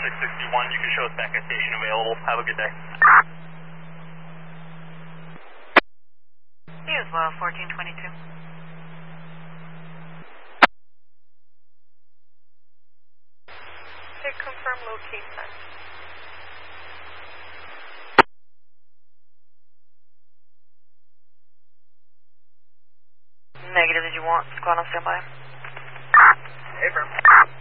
661. You can show us back at station available. Have a good day. You as well, 1422. Okay, confirm location. Negative, did you want squad on standby? Hey,